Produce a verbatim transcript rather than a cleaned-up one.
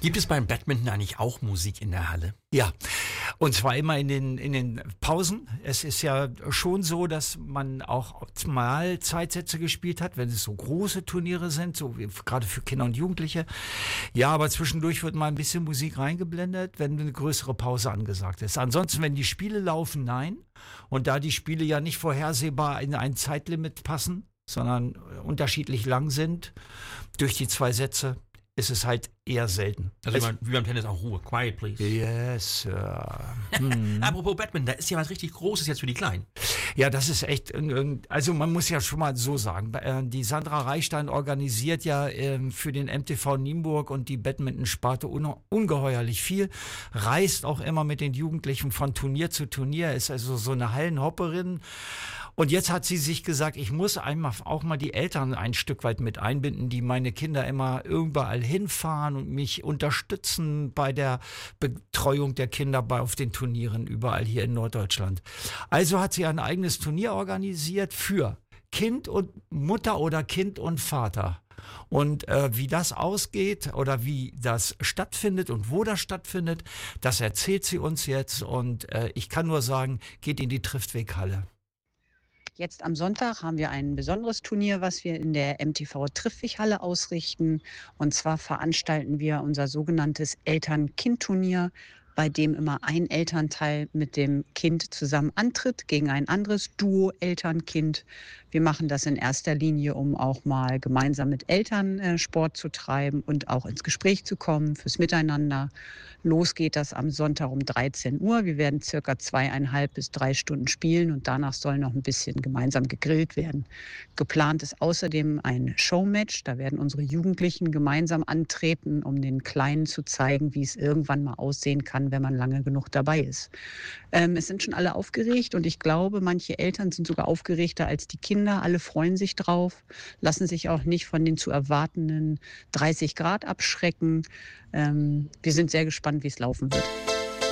Gibt es beim Badminton eigentlich auch Musik in der Halle? Ja, und zwar immer in den, in den Pausen. Es ist ja schon so, dass man auch mal Zeitsätze gespielt hat, wenn es so große Turniere sind, so wie gerade für Kinder und Jugendliche. Ja, aber zwischendurch wird mal ein bisschen Musik reingeblendet, wenn eine größere Pause angesagt ist. Ansonsten, wenn die Spiele laufen, nein. Und da die Spiele ja nicht vorhersehbar in ein Zeitlimit passen, sondern unterschiedlich lang sind, durch die zwei Sätze, ist es halt eher selten. Also wie, man, wie beim Tennis auch Ruhe. Quiet, please. Yes, Sir. Hm. Apropos Badminton, da ist ja was richtig Großes jetzt für die Kleinen. Ja, das ist echt, also man muss ja schon mal so sagen, die Sandra Reichstein organisiert ja für den M T V Nienburg und die Badminton-Sparte ungeheuerlich viel, reist auch immer mit den Jugendlichen von Turnier zu Turnier, ist also so eine Hallenhopperin. Und jetzt hat sie sich gesagt, ich muss einmal auch mal die Eltern ein Stück weit mit einbinden, die meine Kinder immer überall hinfahren und mich unterstützen bei der Betreuung der Kinder bei auf den Turnieren überall hier in Norddeutschland. Also hat sie ein eigenes Turnier organisiert für Kind und Mutter oder Kind und Vater. Und äh, wie das ausgeht oder wie das stattfindet und wo das stattfindet, das erzählt sie uns jetzt. Und äh, ich kann nur sagen, geht in die Triftweg-Halle. Jetzt am Sonntag haben wir ein besonderes Turnier, was wir in der M T V Triftweg-Halle ausrichten. Und zwar veranstalten wir unser sogenanntes Eltern-Kind-Turnier, bei dem immer ein Elternteil mit dem Kind zusammen antritt gegen ein anderes Duo Eltern-Kind. Wir machen das in erster Linie, um auch mal gemeinsam mit Eltern äh, Sport zu treiben und auch ins Gespräch zu kommen, fürs Miteinander. Los geht das am Sonntag um dreizehn Uhr. Wir werden circa zweieinhalb bis drei Stunden spielen und danach soll noch ein bisschen gemeinsam gegrillt werden. Geplant ist außerdem ein Showmatch. Da werden unsere Jugendlichen gemeinsam antreten, um den Kleinen zu zeigen, wie es irgendwann mal aussehen kann, wenn man lange genug dabei ist. Ähm, es sind schon alle aufgeregt und ich glaube, manche Eltern sind sogar aufgeregter als die Kinder. Alle freuen sich drauf, lassen sich auch nicht von den zu erwartenden dreißig Grad abschrecken. Ähm, wir sind sehr gespannt, wie es laufen wird.